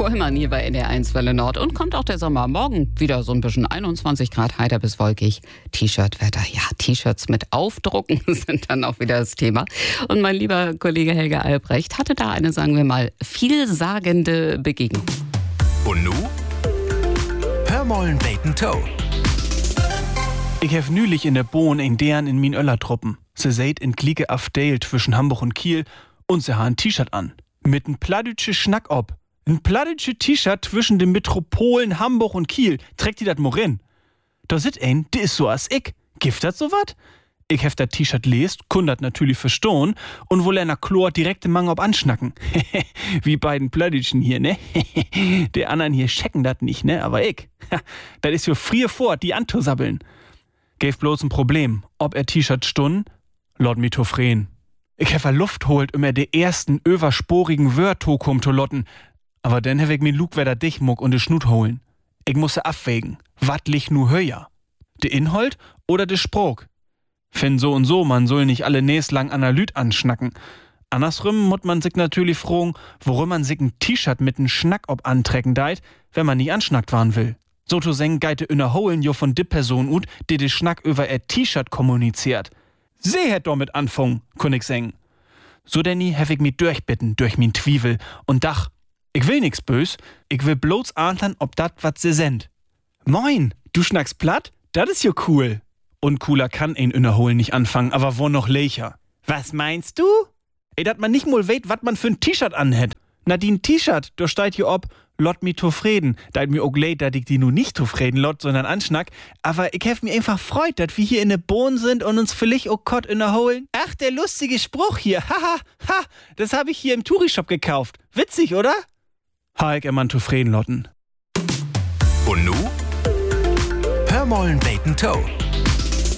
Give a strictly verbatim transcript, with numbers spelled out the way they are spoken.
Ullmann hier bei N D R eins Welle Nord. Und kommt auch der Sommer. Morgen wieder so ein bisschen einundzwanzig Grad, heiter bis wolkig. T-Shirt-Wetter. Ja, T-Shirts mit Aufdrucken sind dann auch wieder das Thema. Und mein lieber Kollege Helge Albrecht hatte da eine, sagen wir mal, vielsagende Begegnung. Und nu? Hör mollen beten Toe. Ich hef nülich in der Bohn in deren in min Öllertruppen. Se seht in Klieke auf Dale zwischen Hamburg und Kiel und se ha ein T-Shirt an. Mit n plattdütsche Schnack ob. N plattdütsche T-Shirt zwischen den Metropolen Hamburg und Kiel. Trägt die dat morin? Da sit ein, die is so as ich. Gift dat so wat? Ich hef dat T-Shirt lest, kundat natürlich verstohn und wohl einer Chlor direkte Mang ob anschnacken. Wie beiden Plattdütschen hier, ne? Der anderen hier checken dat nicht, ne? Aber ich. Dat is jo frier fort, die anzusabbeln. Gäf bloß ein Problem. Ob er T-Shirt stun, lot mi tofren. Ich hef a Luft holt, um er de ersten översporigen Wörtokum zu lotten. Aber dann hef ich min Lugwerder Dichmuck und de Schnut holen. Ich musse abwägen, wat lich nu höher? De Inhalt oder de Sprog? Fin so und so, man soll nicht alle näs lang Analyt anschnacken. Andersrum mut man sich natürlich fragen, worum man sich ein T-Shirt mit n Schnack ob antrecken deit, wenn man nicht anschnackt waren will. So zu seng geite innerholen jo von de Person ut, die de Schnack über er T-Shirt kommuniziert. Sie hätt damit anfangen, kun ich seng. So denn hef ich mi durchbitten, durch min Twivel und dach, ich will nix bös, ich will bloß ahntern, ob dat wat se send. Moin, du schnackst platt? Dat is jo cool. Und cooler kann ein innerholen nicht anfangen, aber wo noch lecher. Was meinst du? Ey, dat man nicht mal weht, wat man für n T-Shirt anhätt. Na, die n T-Shirt, da steht hier ob, lot mi tofreden. Da mir auch leid, dat ich die nu nicht tofreden lot, sondern anschnack. Aber ich hef mir einfach freut, dat wir hier in ne Bohn sind und uns vielleicht auch Kott innerholen. Ach, der lustige Spruch hier. Haha, ha, das hab ich hier im Touri-Shop gekauft. Witzig, oder? Ha, ich immer tofreden lotten. Und nu? Hör mollen beten Toe.